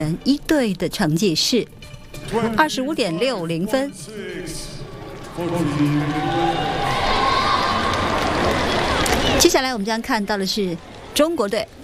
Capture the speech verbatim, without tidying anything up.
人一队的成绩是二十五点六零分。接下来我们将看到的是中国队